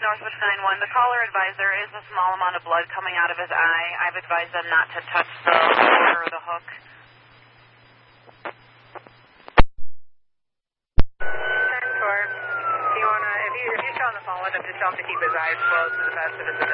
Northwest 91. The caller advised there is a small amount of blood coming out of his eye. I've advised them not to touch the motor or the hook. 10-4. If you show on the phone with him, just tell him to keep his eyes closed to the best of his